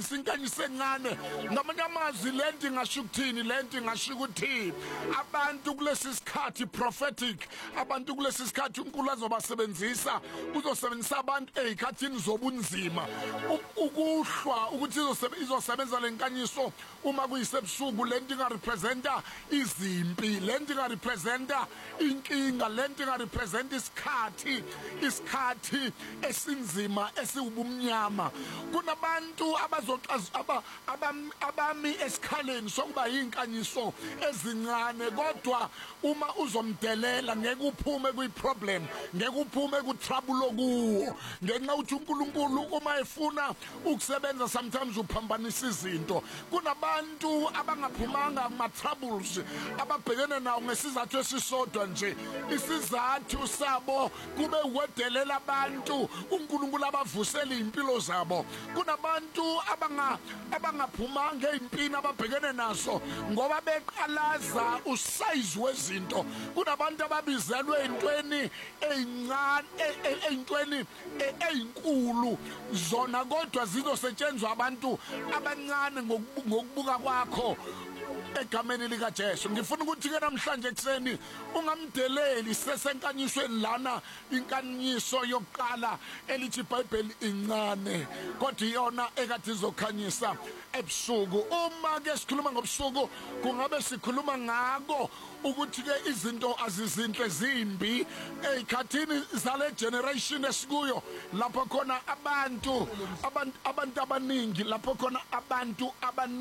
Sinkanyise ngane ngamanye amazwi lento ingasho ukuthini lento ingasho ukuthi abantu kulesi sikhathi prophetic abantu kulesi sikhathi uNkulunkulu azobasebenzisa uzosebenzisa abantu ezikhathini zobunzima ukuhlwa ukuthi izosebenza lenkanyiso uma kuyisebusuku lento ingarepresenta izimpi lento ingarepresenta inkinga lento ingarepresenta isikhathi esinzima esiwubumnyama kunabantu abami esikhaleni sokuba yinkanyiso ezincane kodwa uma uzomdelela ngeke uphume kuyiproblem ngeke uphume kutrouble okuwo ngenxa ukuthi uNkulunkulu uma efuna ukusebenza sometimes uphambanisa izinto kunabantu abangaphumanga kuma troubles ababhekene nawo ngesizathu esisodwa nje isizathu sabo kube ukwedelela abantu uNkulunkulu abavusela impilo zabo kunabantu abangaphumanga ezimpini ababhekene naso ngoba beqalaza usize wezinto kunabantu ababizelwe ezintweni ezincane ezintweni ezinkulu zona kodwa zizosetshenzwa abantu abancane ngokubuka kwakho egameni lika Jesu ngifuna ukuthi ke namhlanje ekseni ungamdeleli sesenkanyisweni lana inkanyiso yokuqala elithi iBhayibheli incane kodwa iyona ekade izokhanyisa ebusuku uma ke sikhuluma ngobusuku kungabe sikhuluma ngako ukuthi ke izinto azizinhle zimbi ezikhathini zale generation esikuyo lapho khona abantu abaningi lapho khona abantu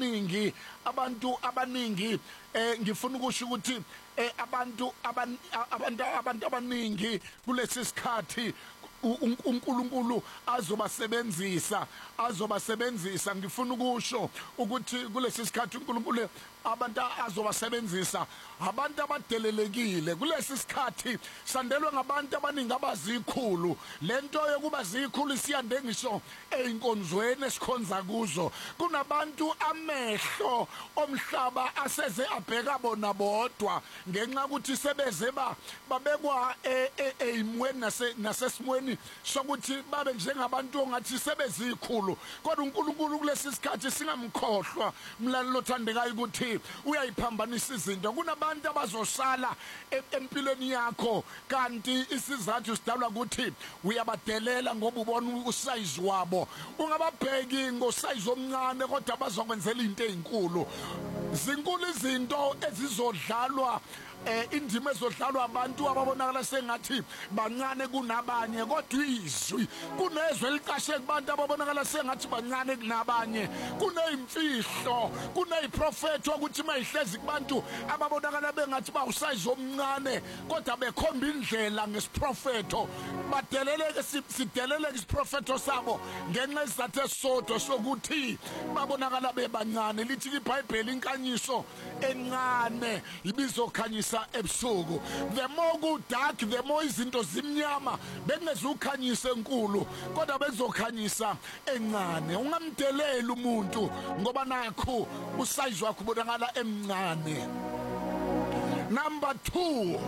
abaningi ngifuna ukusho ukuthi abantu abaningi kulesi sikhathi uNkulunkulu azobasebenzisa ngifuna ukusho ukuthi kulesi sikhathi uNkulunkulu abantu azobasebenzisa abantu abadelelekile kulesi sikhathi sandelwe ngabantu abaningi abazikhulu lento yokuba zikhulu siyande ngisho einkonzweni esikhonza kuzo kunabantu amehlo omhlaba aseze abheka bona bodwa ngenxa ukuthi sebeze babekwa ezimweni nasesimweni sokuthi babe njengabantu ongathi sebezikhulu kodwa uNkulunkulu kulesi sikhathi singamkhohlwa mlalelo othandekayo ukuthi uyayiphambanisa izinto kunabantu abazosala empilweni yakho kanti isizathu sidalwa ukuthi uyabadelela ngoba ubona usize wabo ungababheki ngosize omncane kodwa bazokwenzela into ezinkulu zinkulu izinto ezizodlalwa indima ezodlalwa abantu ababonakala sengathi bancane kunabanye kodwa izwi kunezwe eliqashe kubantu ababonakala sengathi bancane kunabanye kunezimfihlo kuneziprofethi ukuthi mayihlezi kubantu ababonakala bengathi bawusize omncane kodwa bekhomba indlela ngesiprofeto badeleleke sideleleke isiprofeto sabo ngenxa isizathu esisodwa sokuthi babonakala bebancane lithi iBhayibheli inkanyiso encane ibizokhanyisa ebusuku the more good dark the more izinto zimnyama bengezukhanyisa enkulu kodwa bezokhanyisa encane ungamdelela umuntu ngoba nakho usize wakho ubonakala emncane number 2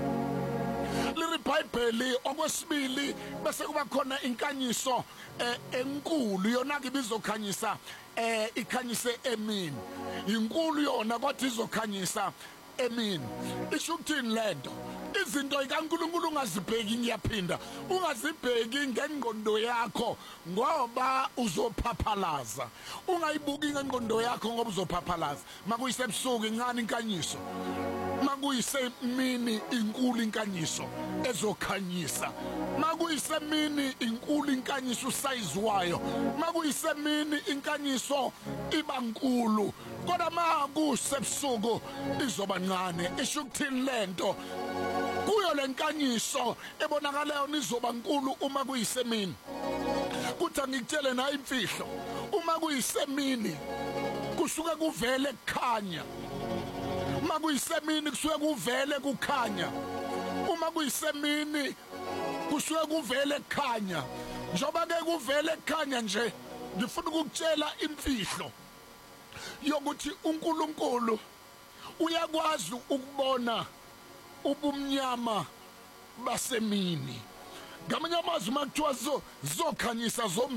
iBhayibheli okwesibili bese kuba khona inkanyiso enkulu yona ke bizokhanyisa ikhanyise emini inkulu yona kodwa izokhanyisa emini isho ukuthini lento izinto ikaNkulunkulu ungazibheki ngiyaphinda ungazibheki ngengqondo yakho ngoba uzophaphalaza ungayibuki ngengqondo yakho ngoba uzophaphalaza makuyisebusuku incane inkanyiso makuyisemini inkulu inkanyiso ezokhanyisa makuyisemini inkulu inkanyiso usize wayo makuyisemini inkanyiso ibankulu kodwa makusebusuku izoba ncane isho ukuthini lento kuyo lenkanyiso ebonakalayo nizoba nkulu uma kuyisemini kuthi ngikutshele na imfihlo uma kuyisemini kusuke kuvele kukhanya uma kuyisemini kusuke kuvele kukhanya uma kuyisemini kusuke kuvele kukhanya njoba ke kuvele kukhanya nje ngifuna ukukutshela imfihlo yokuthi uNkulunkulu uyakwazi ukubona ubumnyama basemini ngamanye amazwi makuthiwa zokhanyisa